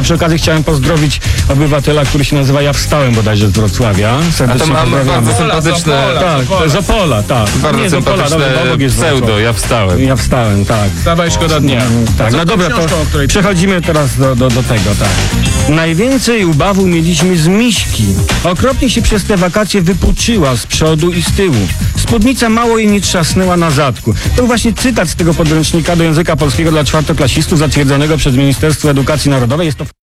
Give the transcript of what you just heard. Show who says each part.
Speaker 1: przy okazji chciałem pozdrowić obywatela, który się nazywa Ja Wstałem bodajże z Wrocławia. Serdecznie
Speaker 2: mam
Speaker 1: pozdrawiamy.
Speaker 2: bardzo sympatyczne...
Speaker 1: Tak, z Opola, tak.
Speaker 2: Bardzo
Speaker 1: Nie, z Opola,
Speaker 2: sympatyczne
Speaker 1: dobra, obok jest
Speaker 2: pseudo,
Speaker 1: Wrocław.
Speaker 2: Ja wstałem.
Speaker 1: Ja Wstałem, tak.
Speaker 3: Dawaj, szkoda dnia.
Speaker 1: Tak,
Speaker 3: Co
Speaker 1: no
Speaker 3: tą
Speaker 1: dobra,
Speaker 3: książką, o
Speaker 1: to
Speaker 3: której...
Speaker 1: przechodzimy teraz do tego, tak. Najwięcej ubawu mieliśmy z miśki. Okropnie się przez te wakacje wypuczyła z przodu i z tyłu. Spódnica mało jej nie trzasnęła na zadku. To był właśnie cytat z tego podręcznika do języka polskiego dla czwartoklasistów zatwierdzonego przez Ministerstwo Edukacji Narodowej. Jest to